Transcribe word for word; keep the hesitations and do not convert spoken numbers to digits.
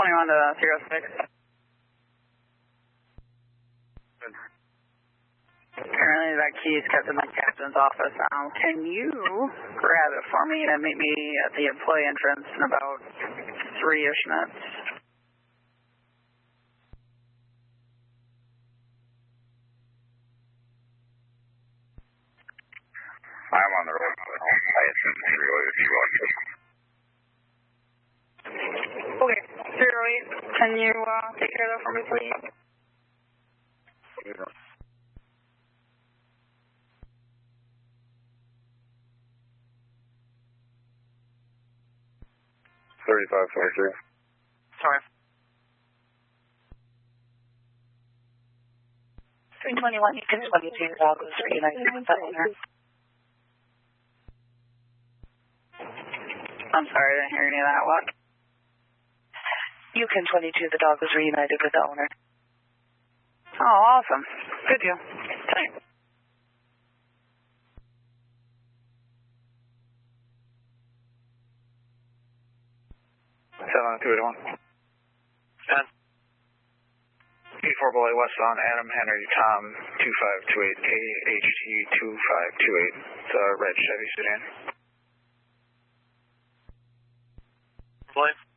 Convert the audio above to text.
twenty-one to zero six. Currently that key is kept in the captain's office now. Can you grab it for me and meet me at the employee entrance in about three-ish minutes? I'm on the road. I assume zero eight if you want to. Okay, zero eight. Can you uh, take care of that for me, please? Yeah. thirty-five twenty-three. Sorry. three twenty-one, you can twenty-two, Douglas reunited with the owner. I'm sorry, I didn't hear any of that. What? You can twenty-two, the dog was reunited with the owner. Oh, awesome. Good deal. Thanks. seven two eight one. ten. eighty-four Bullet West on Adam Henry Tom two five two eight A H T two five two eight. It's a red Chevy sedan. Play.